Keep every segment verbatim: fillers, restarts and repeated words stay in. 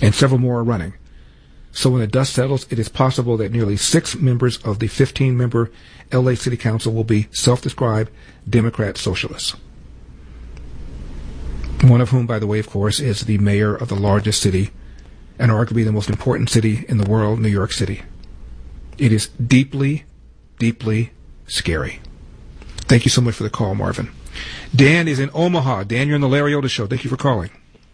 and several more are running. So when the dust settles, it is possible that nearly six members of the fifteen-member L A City Council will be self-described Democrat socialists. One of whom, by the way, of course, is the mayor of the largest city and arguably the most important city in the world, New York City. It is deeply, deeply scary. Thank you so much for the call, Marvin. Dan is in Omaha. Dan, you're on the Larry Elder Show. Thank you for calling.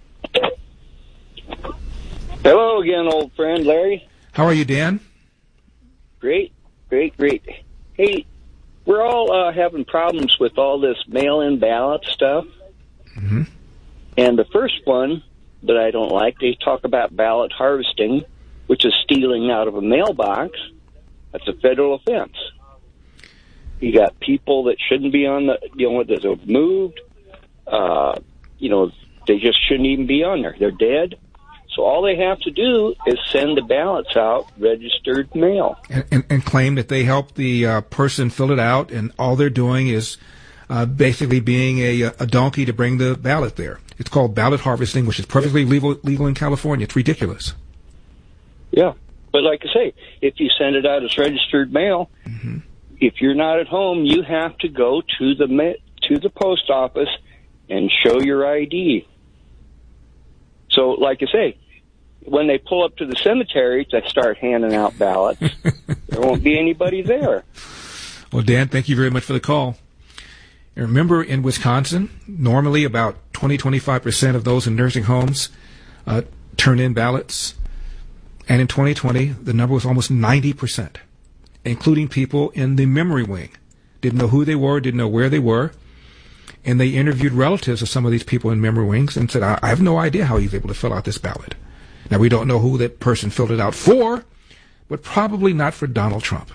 Hello again, old friend, Larry. How are you, Dan? Great, great, great. Hey, we're all uh, having problems with all this mail-in ballot stuff. Mm-hmm. And the first one that I don't like, they talk about ballot harvesting, which is stealing out of a mailbox. That's a federal offense. You got people that shouldn't be on the, you know, that have moved. Uh, you know, they just shouldn't even be on there. They're dead. So all they have to do is send the ballots out, registered mail. And, and, and claim that they helped the uh, person fill it out, and all they're doing is uh, basically being a, a donkey to bring the ballot there. It's called ballot harvesting, which is perfectly legal, legal in California. It's ridiculous. Yeah. But like I say, if you send it out as registered mail, mm-hmm. if you're not at home, you have to go to the ma- to the post office and show your I D. So, like I say, when they pull up to the cemetery to start handing out ballots, there won't be anybody there. Well, Dan, thank you very much for the call. And remember, in Wisconsin, normally about twenty to twenty-five percent of those in nursing homes uh, turn in ballots. And in twenty twenty, the number was almost ninety percent, including people in the memory wing. Didn't know who they were, didn't know where they were. And they interviewed relatives of some of these people in memory wings and said, I, I have no idea how he was able to fill out this ballot. Now, we don't know who that person filled it out for, but probably not for Donald Trump.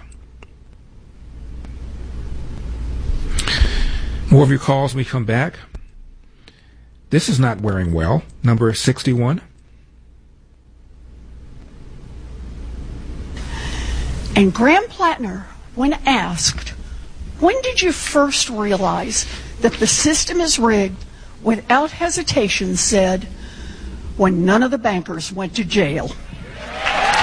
More of your calls when we come back. This is not wearing well. Number sixty-one. And Graham Plattner, when asked, when did you first realize that the system is rigged, without hesitation said, when none of the bankers went to jail.